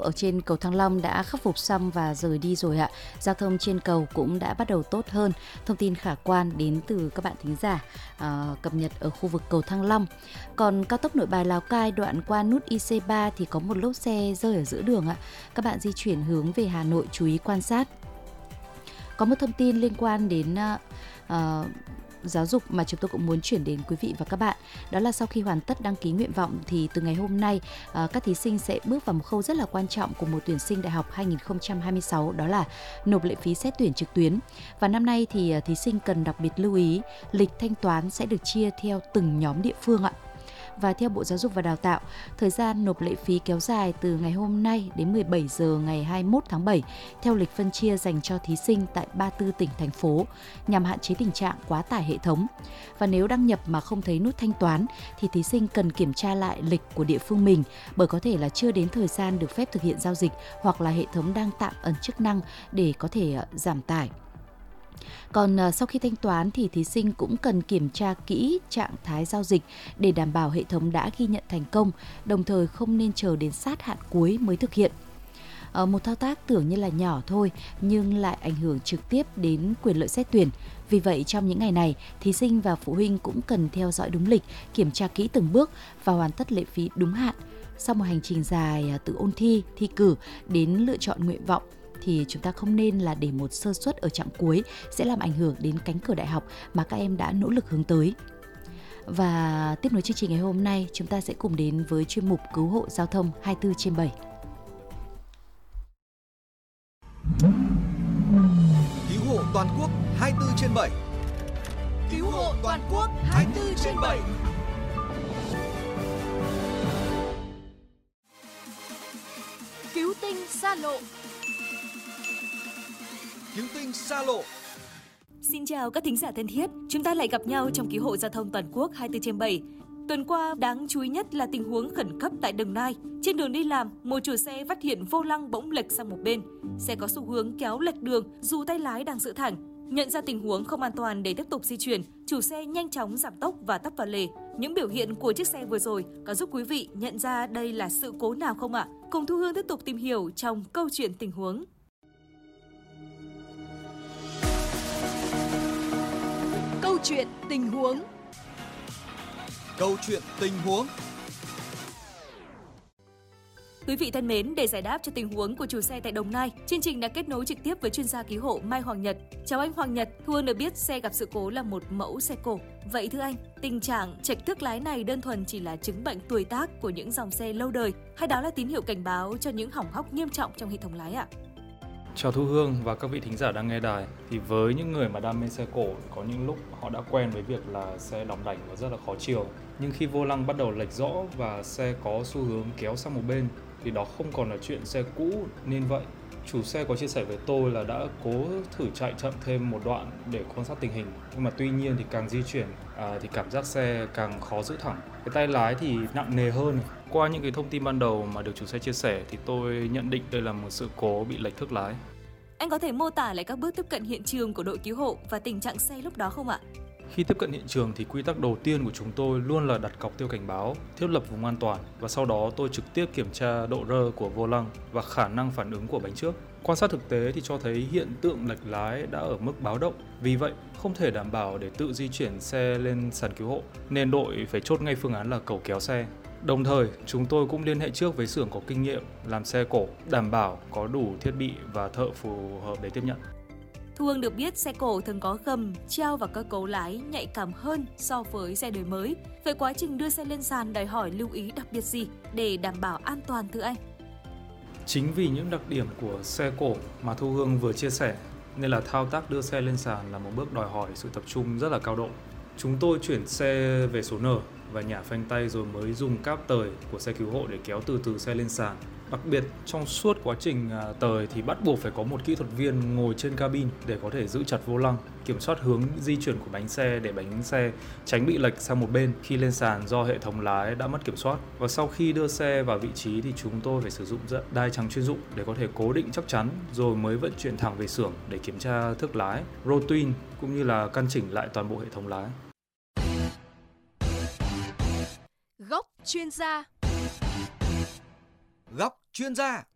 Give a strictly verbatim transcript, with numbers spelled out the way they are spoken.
ở trên cầu Thăng Long đã khắc phục xong và rời đi rồi ạ. Giao thông trên cầu cũng đã bắt đầu tốt hơn. Thông tin khả quan đến từ các bạn thính giả uh, cập nhật ở khu vực cầu Thăng Long. Còn cao tốc Nội Bài Lào Cai đoạn qua nút I C ba thì có một lốp xe rơi ở giữa đường ạ. Các bạn di chuyển hướng về Hà Nội chú ý quan sát. Có một thông tin liên quan đến uh, uh, giáo dục mà chúng tôi cũng muốn chuyển đến quý vị và các bạn. Đó là sau khi hoàn tất đăng ký nguyện vọng thì từ ngày hôm nay uh, các thí sinh sẽ bước vào một khâu rất là quan trọng của mùa tuyển sinh đại học hai không hai sáu, đó là nộp lệ phí xét tuyển trực tuyến. Và năm nay thì uh, thí sinh cần đặc biệt lưu ý lịch thanh toán sẽ được chia theo từng nhóm địa phương ạ. Và theo Bộ Giáo dục và Đào tạo, thời gian nộp lệ phí kéo dài từ ngày hôm nay đến mười bảy giờ ngày hai mươi mốt tháng bảy theo lịch phân chia dành cho thí sinh tại ba mươi tư tỉnh, thành phố nhằm hạn chế tình trạng quá tải hệ thống. Và nếu đăng nhập mà không thấy nút thanh toán thì thí sinh cần kiểm tra lại lịch của địa phương mình, bởi có thể là chưa đến thời gian được phép thực hiện giao dịch hoặc là hệ thống đang tạm ẩn chức năng để có thể giảm tải. Còn uh, sau khi thanh toán thì thí sinh cũng cần kiểm tra kỹ trạng thái giao dịch để đảm bảo hệ thống đã ghi nhận thành công, đồng thời không nên chờ đến sát hạn cuối mới thực hiện. Uh, một thao tác tưởng như là nhỏ thôi nhưng lại ảnh hưởng trực tiếp đến quyền lợi xét tuyển. Vì vậy trong những ngày này, thí sinh và phụ huynh cũng cần theo dõi đúng lịch, kiểm tra kỹ từng bước và hoàn tất lệ phí đúng hạn. Sau một hành trình dài uh, từ ôn thi, thi cử đến lựa chọn nguyện vọng, thì chúng ta không nên là để một sơ suất ở chặng cuối sẽ làm ảnh hưởng đến cánh cửa đại học mà các em đã nỗ lực hướng tới. Và tiếp nối chương trình ngày hôm nay, chúng ta sẽ cùng đến với chuyên mục Cứu hộ giao thông hai mươi tư trên bảy. Cứu hộ toàn quốc hai mươi tư trên bảy. Cứu hộ toàn quốc hai mươi tư trên bảy. Cứu tinh xa lộ. Cứu tinh xa lộ. Xin chào các thính giả thân thiết, chúng ta lại gặp nhau trong Cứu hộ giao thông toàn quốc hai mươi tư trên bảy. Tuần qua, đáng chú ý nhất là tình huống khẩn cấp tại Đồng Nai. Trên đường đi làm, một chủ xe phát hiện vô lăng bỗng lệch sang một bên. Xe có xu hướng kéo lệch đường dù tay lái đang giữ thẳng. Nhận ra tình huống không an toàn để tiếp tục di chuyển, chủ xe nhanh chóng giảm tốc và tấp vào lề. Những biểu hiện của chiếc xe vừa rồi có giúp quý vị nhận ra đây là sự cố nào không ạ? Cùng Thu Hương tiếp tục tìm hiểu trong câu chuyện tình huống. Câu chuyện tình huống. Câu chuyện tình huống. Quý vị thân mến, để giải đáp cho tình huống của chủ xe tại Đồng Nai, chương trình đã kết nối trực tiếp với chuyên gia cứu hộ Mai Hoàng Nhật. Chào anh Hoàng Nhật, Thu Hương được biết xe gặp sự cố là một mẫu xe cổ. Vậy thưa anh, tình trạng chệch thước lái này đơn thuần chỉ là chứng bệnh tuổi tác của những dòng xe lâu đời, hay đó là tín hiệu cảnh báo cho những hỏng hóc nghiêm trọng trong hệ thống lái ạ? Chào Thu Hương và các vị thính giả đang nghe đài. Thì với những người mà đam mê xe cổ, có những lúc họ đã quen với việc là xe đỏng đảnh và rất là khó chiều. Nhưng khi vô lăng bắt đầu lệch rõ và xe có xu hướng kéo sang một bên thì đó không còn là chuyện xe cũ. Nên vậy, chủ xe có chia sẻ với tôi là đã cố thử chạy chậm thêm một đoạn để quan sát tình hình. Nhưng mà tuy nhiên thì càng di chuyển à, thì cảm giác xe càng khó giữ thẳng. Cái tay lái thì nặng nề hơn. Qua những cái thông tin ban đầu mà được chủ xe chia sẻ thì tôi nhận định đây là một sự cố bị lệch thước lái. Anh có thể mô tả lại các bước tiếp cận hiện trường của đội cứu hộ và tình trạng xe lúc đó không ạ? Khi tiếp cận hiện trường thì quy tắc đầu tiên của chúng tôi luôn là đặt cọc tiêu cảnh báo, thiết lập vùng an toàn và sau đó tôi trực tiếp kiểm tra độ rơ của vô lăng và khả năng phản ứng của bánh trước. Quan sát thực tế thì cho thấy hiện tượng lệch lái đã ở mức báo động. Vì vậy, không thể đảm bảo để tự di chuyển xe lên sàn cứu hộ, nên đội phải chốt ngay phương án là cẩu kéo xe. Đồng thời, chúng tôi cũng liên hệ trước với xưởng có kinh nghiệm làm xe cổ, đảm bảo có đủ thiết bị và thợ phù hợp để tiếp nhận. Thu Hương được biết xe cổ thường có gầm, treo và cơ cấu lái nhạy cảm hơn so với xe đời mới. Vậy quá trình đưa xe lên sàn đòi hỏi lưu ý đặc biệt gì để đảm bảo an toàn thưa anh? Chính vì những đặc điểm của xe cổ mà Thu Hương vừa chia sẻ, nên là thao tác đưa xe lên sàn là một bước đòi hỏi sự tập trung rất là cao độ. Chúng tôi chuyển xe về số N và nhả phanh tay rồi mới dùng cáp tời của xe cứu hộ để kéo từ từ xe lên sàn. Đặc biệt trong suốt quá trình tời thì bắt buộc phải có một kỹ thuật viên ngồi trên cabin để có thể giữ chặt vô lăng, kiểm soát hướng di chuyển của bánh xe để bánh xe tránh bị lệch sang một bên khi lên sàn do hệ thống lái đã mất kiểm soát. Và sau khi đưa xe vào vị trí thì chúng tôi phải sử dụng đai trắng chuyên dụng để có thể cố định chắc chắn rồi mới vận chuyển thẳng về xưởng để kiểm tra thước lái, roll twin cũng như là căn chỉnh lại toàn bộ hệ thống lái. Góc chuyên gia. Góc chuyên gia.